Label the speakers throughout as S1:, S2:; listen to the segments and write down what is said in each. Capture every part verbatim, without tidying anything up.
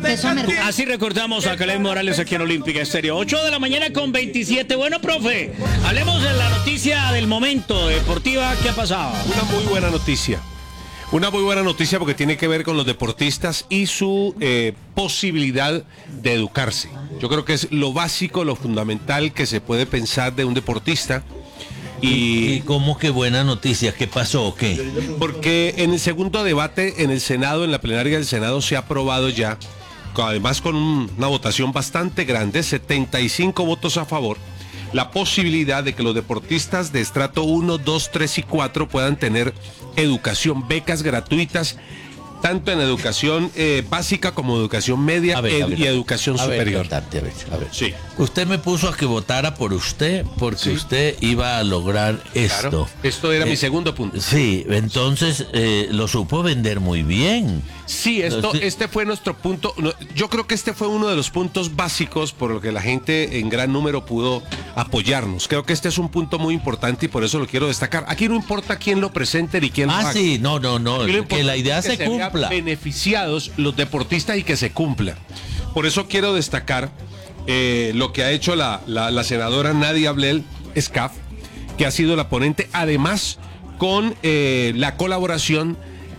S1: queso a mercado.
S2: Así recordamos a Caleb Morales aquí en Olímpica Estéreo. ocho de la mañana con veintisiete. Bueno, profe, hablemos de la noticia del momento deportiva. ¿Qué ha pasado?
S3: Una muy buena noticia. Una muy buena noticia porque tiene que ver con los deportistas y su eh, posibilidad de educarse. Yo creo que es lo básico, lo fundamental que se puede pensar de un deportista.
S4: ¿Y, ¿Y cómo que buena noticia? ¿Qué pasó o qué?
S3: Porque en el segundo debate en el Senado, en la plenaria del Senado, se ha aprobado ya, además con un, una votación bastante grande, setenta y cinco votos a favor, la posibilidad de que los deportistas de estrato uno, dos, tres y cuatro puedan tener educación, becas gratuitas, tanto en educación eh, básica como educación media
S4: A ver,
S3: ed-
S4: a ver,
S3: y educación
S4: a ver,
S3: superior.
S4: contarte, a ver, a ver.
S3: Sí.
S4: Usted me puso a que votara por usted porque
S3: Sí.
S4: usted iba a lograr esto.
S3: Claro, esto era
S4: Eh,
S3: mi segundo punto.
S4: Sí, entonces eh, lo supo vender muy bien.
S3: Sí, esto,
S4: Entonces-
S3: este fue nuestro punto. no, Yo creo que este fue uno de los puntos básicos por lo que la gente en gran número pudo apoyarnos. Creo que este es un punto muy importante y por eso lo quiero destacar. Aquí no importa quién lo presente ni quién lo
S4: Ah,
S3: haga.
S4: sí, no, no, no,
S3: Aquí lo
S4: que la
S3: importante
S4: idea
S3: es que
S4: se
S3: vean
S4: cumpla.
S3: beneficiados los deportistas y que se cumpla. Por eso quiero destacar eh, lo que ha hecho la, la, la senadora Nadia Ablel Escaf, que ha sido la ponente, además con eh, la colaboración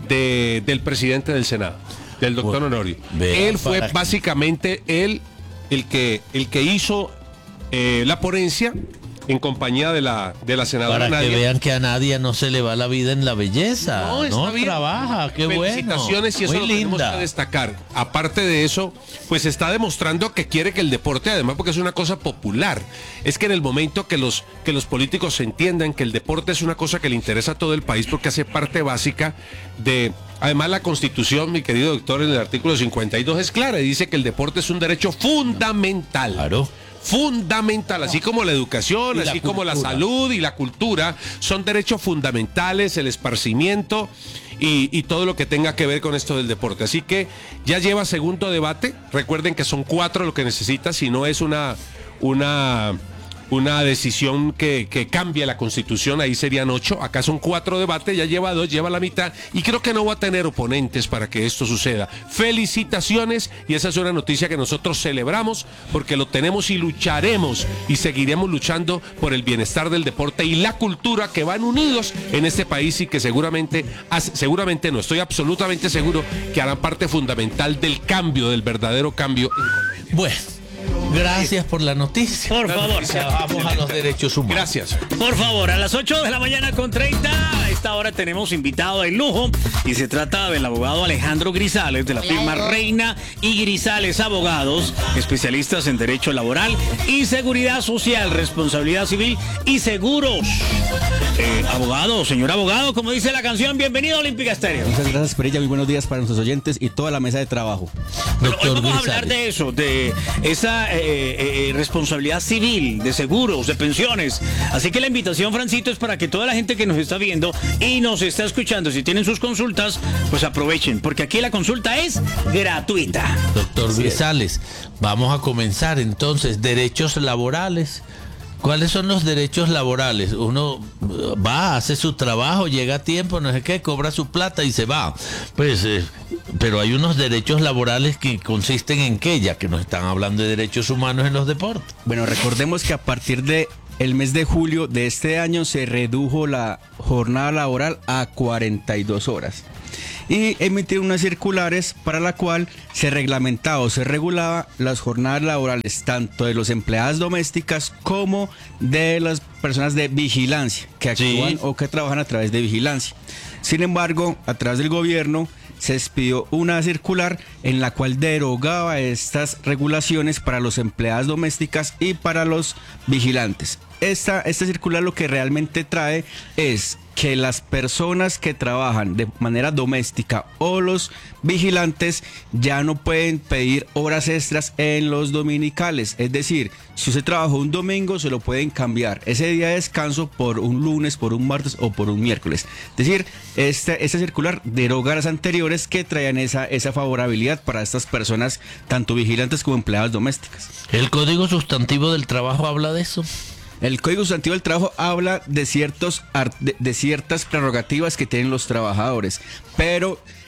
S3: de, del presidente del Senado, del doctor
S4: Bueno,
S3: Honorio.
S4: vea,
S3: Él fue
S4: para-
S3: básicamente él el que, el que hizo eh, la ponencia en compañía de la, de la senadora
S4: Para
S3: Nadia.
S4: que vean que a nadie no se le va la vida en la belleza.
S3: No,
S4: No,
S3: está bien.
S4: trabaja, qué bueno.
S3: Felicitaciones y eso
S4: Muy
S3: lo tenemos
S4: linda.
S3: que destacar. Aparte de eso, pues está demostrando que quiere que el deporte, además porque es una cosa popular, es que en el momento que los, que los políticos entiendan que el deporte es una cosa que le interesa a todo el país porque hace parte básica de... Además la Constitución, mi querido doctor, en el artículo cincuenta y dos es clara y dice que el deporte es un derecho fundamental.
S4: Claro.
S3: Fundamental, así como la educación,
S4: Y la
S3: así como la
S4: cultura.
S3: salud y la cultura, son derechos fundamentales, el esparcimiento y, y todo lo que tenga que ver con esto del deporte. Así que ya lleva segundo debate, recuerden que son cuatro lo que necesita, si no es una, una, una decisión que, que cambie la Constitución, ahí serían ocho, acá son cuatro debates, ya lleva dos, lleva la mitad y creo que no va a tener oponentes para que esto suceda. Felicitaciones y esa es una noticia que nosotros celebramos porque lo tenemos y lucharemos y seguiremos luchando por el bienestar del deporte y la cultura que van unidos en este país y que seguramente, seguramente no, estoy absolutamente seguro que harán parte fundamental del cambio, del verdadero cambio.
S4: Bueno, gracias por la noticia.
S2: Por favor.
S4: Vamos a los derechos humanos.
S3: Gracias.
S2: Por favor, a las ocho de la mañana con treinta, a esta hora tenemos invitado de lujo y se trata del abogado Alejandro Grisales de la
S1: Hola,
S2: firma
S1: Edo.
S2: Reina y Grisales Abogados, especialistas en derecho laboral y seguridad social, responsabilidad civil y seguros. Eh, abogado, señor abogado, como dice la canción, bienvenido a Olímpica Estéreo.
S5: Muchas gracias, Perilla. Muy buenos días para nuestros oyentes y toda la mesa de trabajo.
S2: Pero hoy
S4: Doctor
S2: vamos a
S4: Grisales.
S2: hablar de eso, de esa eh, eh, eh, responsabilidad civil, de seguros, de pensiones. Así que la invitación, Francito, es para que toda la gente que nos está viendo y nos está escuchando, si tienen sus consultas, pues aprovechen, porque aquí la consulta es gratuita.
S4: Doctor Grisales, vamos a comenzar entonces. Derechos laborales. ¿Cuáles son los derechos laborales? Uno va, hace su trabajo, llega a tiempo, no sé qué, cobra su plata y se va. Pues, eh, pero hay unos derechos laborales que consisten en qué, ya que nos están hablando de derechos humanos en los deportes.
S5: Bueno, recordemos que a partir de el mes de julio de este año se redujo la jornada laboral a cuarenta y dos horas. Y emitieron unas circulares para la cual se reglamentaba o se regulaba las jornadas laborales tanto de los empleadas domésticas como de las personas de vigilancia que actúan
S4: Sí.
S5: o que trabajan a través de vigilancia. Sin embargo, a través del gobierno se expidió una circular en la cual derogaba estas regulaciones para los empleadas domésticas y para los vigilantes. Esta, esta circular lo que realmente trae es que las personas que trabajan de manera doméstica o los vigilantes ya no pueden pedir horas extras en los dominicales. Es decir, si usted trabajó un domingo, se lo pueden cambiar ese día de descanso por un lunes, por un martes o por un miércoles. Es decir, este, esta circular deroga las anteriores que traían esa, esa favorabilidad para estas personas, tanto vigilantes como empleadas domésticas.
S4: ¿El Código Sustantivo del Trabajo habla de eso?
S5: El Código Sustantivo del Trabajo habla de, ciertos, ar- de, de ciertas prerrogativas que tienen los trabajadores, pero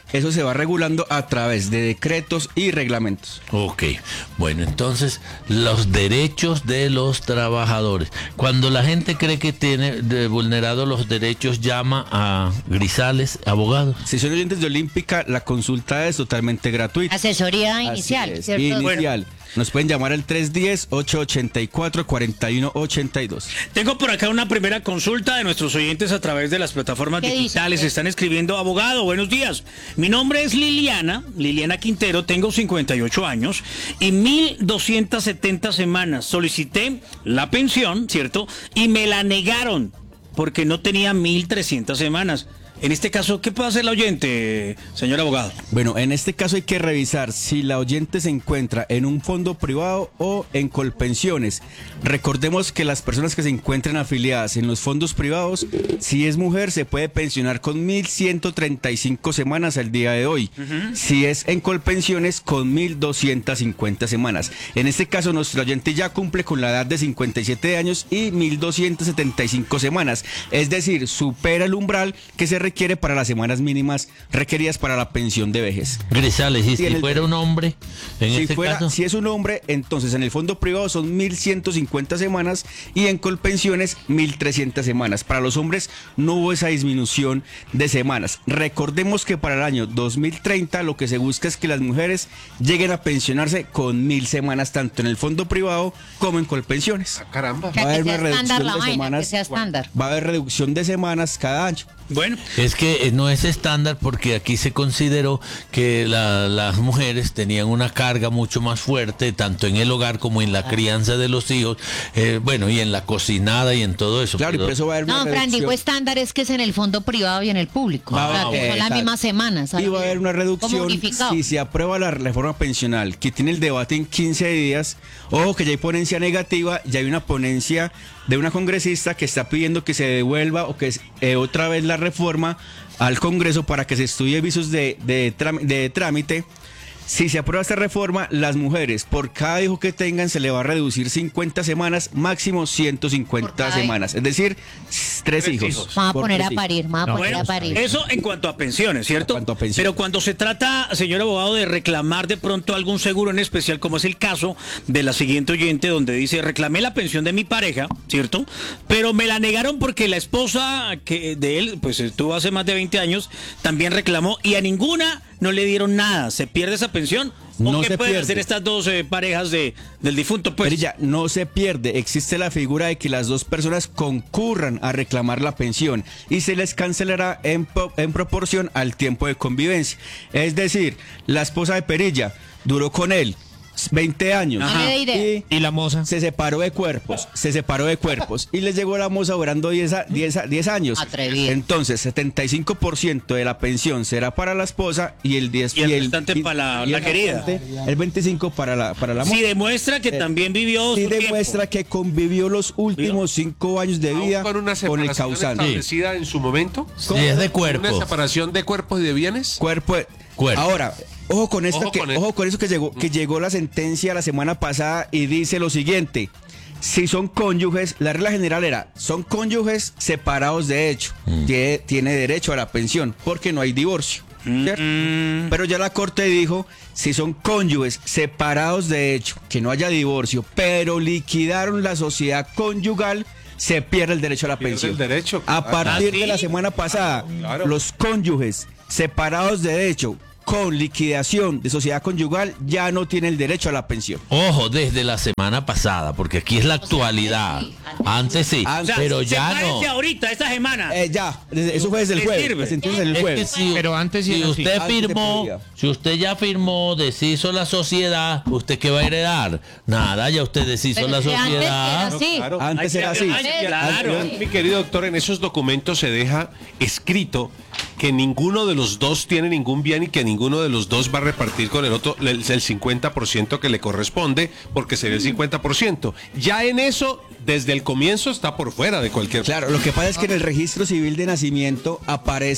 S5: eso se va regulando a través de decretos y reglamentos.
S4: Ok, bueno, entonces los derechos de los trabajadores. Cuando la gente cree que tiene de vulnerado los derechos, llama a Grisales, abogados.
S5: Si son oyentes de Olímpica, la consulta es totalmente gratuita.
S1: Asesoría inicial,
S5: Así es,
S1: ¿cierto?
S5: inicial. Nos pueden llamar al tres uno cero, ocho ocho cuatro, cuatro uno ocho dos.
S2: Tengo por acá una primera consulta de nuestros oyentes a través de las plataformas
S1: ¿Qué
S2: digitales.
S1: dice?
S2: Están escribiendo: abogado, buenos días. Mi nombre es Liliana, Liliana Quintero, tengo cincuenta y ocho años y mil doscientas setenta semanas. Solicité la pensión, ¿cierto? Y me la negaron porque no tenía mil trescientas semanas. En este caso, ¿qué puede hacer la oyente, señor abogado?
S5: Bueno, en este caso hay que revisar si la oyente se encuentra en un fondo privado o en Colpensiones. Recordemos que las personas que se encuentran afiliadas en los fondos privados, si es mujer, se puede pensionar con mil ciento treinta y cinco semanas al día de hoy. Uh-huh. Si es en Colpensiones, con mil doscientas cincuenta semanas. En este caso, nuestro oyente ya cumple con la edad de cincuenta y siete años y mil doscientas setenta y cinco semanas. Es decir, supera el umbral que se requiere requiere para las semanas mínimas requeridas para la pensión de vejez.
S4: Grisales, y si
S5: el,
S4: fuera un hombre, en
S5: si
S4: este
S5: fuera,
S4: caso.
S5: Si es un hombre, entonces en el fondo privado son mil ciento cincuenta semanas y en Colpensiones mil trescientas semanas. Para los hombres no hubo esa disminución de semanas. Recordemos que para el año dos mil treinta lo que se busca es que las mujeres lleguen a pensionarse con mil semanas, tanto en el fondo privado como en Colpensiones.
S3: Ah, caramba.
S1: Que
S5: Va a haber
S1: sea
S5: una
S1: estándar
S5: reducción
S1: la
S5: de
S1: vaina,
S5: semanas.
S1: que sea estándar.
S5: Va a haber reducción de semanas cada año.
S2: Bueno,
S4: Es que eh, no es estándar porque aquí se consideró que la- las mujeres tenían una carga mucho más fuerte, tanto en el hogar como en la crianza de los hijos, eh, bueno, y en la cocinada y en todo eso.
S5: Claro, y
S4: pero-
S5: por eso va a haber una
S1: No, Fran,
S5: reducción.
S1: digo estándar es que es en el fondo privado y en el público.
S5: Ah,
S1: o sea, que son las
S5: exacto.
S1: mismas semanas.
S5: Y va a haber una
S1: Como
S5: reducción
S1: unificado.
S5: si se aprueba la reforma pensional, que tiene el debate en quince días. Ojo que ya hay ponencia negativa, ya hay una ponencia de una congresista que está pidiendo que se devuelva o que eh, otra vez la reforma al Congreso para que se estudie visos de, de, tram- de trámite. Si se aprueba esta reforma, las mujeres por cada hijo que tengan se le va a reducir cincuenta semanas, máximo ciento cincuenta
S1: Por cada
S5: semanas. Es decir, tres,
S3: Tres
S5: hijos.
S3: hijos.
S1: Vamos a
S5: Por
S1: poner
S5: tres
S1: a
S5: hijos.
S1: parir, vamos a poner
S2: Bueno,
S1: a parir.
S2: eso en cuanto a pensiones, ¿cierto?
S5: En cuanto a pensiones.
S2: Pero cuando se trata, señor abogado, de reclamar de pronto algún seguro en especial, como es el caso de la siguiente oyente, donde dice: reclamé la pensión de mi pareja, ¿cierto? Pero me la negaron porque la esposa que de él, pues estuvo hace más de veinte años, también reclamó y a ninguna no le dieron nada. ¿Se pierde esa pensión? ¿O
S5: No
S2: qué
S5: se
S2: pueden
S5: pierde.
S2: hacer estas dos eh, parejas de, del difunto? Pues
S5: Pero ya no se pierde, existe la figura de que las dos personas concurran a reclamar la pensión y se les cancelará en, po- en proporción al tiempo de convivencia. Es decir, la esposa de Perilla duró con él veinte años
S1: Ajá. Dale de idea.
S5: y
S6: ¿Y la moza?
S5: se separó de cuerpos, se separó de cuerpos y les llegó la moza durando diez, a- diez a- diez años.
S1: Atrevido.
S5: Entonces, setenta y cinco por ciento de la pensión será para la esposa y el diez
S2: Y el restante para la-
S5: y
S2: la
S5: el
S2: querida.
S5: restante, el veinticinco para la para la moza.
S2: si demuestra que
S5: Eh,
S2: también vivió
S5: Sí
S2: su tiempo.
S5: demuestra que convivió los últimos cinco años de vida
S3: Aún con una
S5: con el
S3: separación
S5: causante.
S3: establecida en su momento.
S4: Sí, es de
S3: Una
S4: cuerpo.
S3: separación de cuerpos y de bienes.
S5: Cuerpo. de-
S4: Cuerpo.
S5: Ahora, ojo con esto
S3: Ojo
S5: que
S3: con esto.
S5: ojo con eso que llegó que llegó la sentencia la semana pasada y dice lo siguiente: si son cónyuges, la regla general era, son cónyuges separados de hecho, tiene, tiene derecho a la pensión porque no hay divorcio. ¿cierto? Pero ya la corte dijo, si son cónyuges separados de hecho, que no haya divorcio, pero liquidaron la sociedad conyugal, se pierde el derecho a la
S3: Pierde
S5: pensión.
S3: el derecho.
S5: A partir
S2: ¿Ah, sí?
S5: de la semana pasada,
S3: Claro.
S5: los cónyuges separados de hecho con liquidación de sociedad conyugal ya no tienen el derecho a la pensión.
S4: Ojo, desde la semana pasada, porque aquí es la actualidad.
S1: sí,
S4: Antes sí,
S5: O sea,
S4: pero ya no.
S2: sepárense ahorita, esta semana.
S5: Eh, ya, desde- eso fue desde el
S2: ¿Le
S5: jueves.
S2: sirve?
S5: La sentencia del
S4: Es que
S5: jueves.
S4: si,
S6: Pero antes sí
S4: si
S6: era así.
S4: usted
S5: Antes se
S4: firmó,
S5: podía.
S4: si usted ya firmó, deshizo la sociedad, ¿usted qué va a heredar? Nada, ya usted deshizo
S1: Pero
S4: la
S1: si antes
S4: sociedad.
S1: era así.
S3: Claro.
S5: Antes
S2: Ay,
S5: era
S2: ay,
S5: así.
S2: ay, claro.
S3: Mi querido doctor, en esos documentos se deja escrito que ninguno de los dos tiene ningún bien y que ninguno de los dos va a repartir con el otro el, el cincuenta por ciento que le corresponde, porque sería el cincuenta por ciento. Ya en eso, desde el comienzo está por fuera de cualquier...
S5: Claro, lo que pasa es que en el registro civil de nacimiento aparece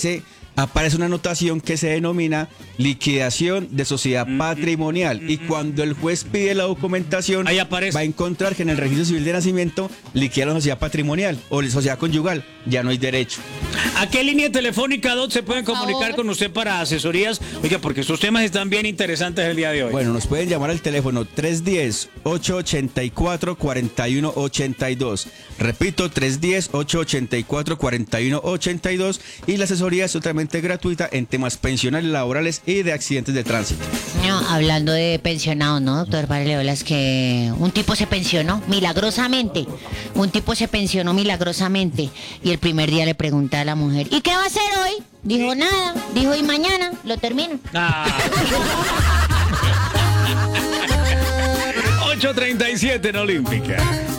S5: aparece una anotación que se denomina liquidación de sociedad patrimonial. Y cuando el juez pide la documentación,
S2: Ahí aparece.
S5: va a encontrar que en el registro civil de nacimiento liquida la sociedad patrimonial o la sociedad conyugal. Ya no hay derecho.
S2: ¿A qué línea telefónica, Dot, se pueden
S1: Por
S2: comunicar
S1: favor.
S2: con usted para asesorías? Oiga, porque estos temas están bien interesantes el día de hoy.
S5: Bueno, nos pueden llamar al teléfono tres uno cero, ocho ocho cuatro, cuatro uno ocho dos. Repito, tres uno cero, ocho ocho cuatro, cuatro uno ocho dos. Y la asesoría es totalmente gratuita en temas pensionales, laborales y de accidentes de tránsito.
S1: No, hablando de pensionados, ¿no, doctor Vareleolas? Que un tipo se pensionó milagrosamente. Un tipo se pensionó milagrosamente. Y el primer día le pregunta a la mujer, ¿y qué va a hacer hoy? Dijo, nada. Dijo, y mañana lo termino.
S2: Ah. ocho treinta y siete en Olímpica.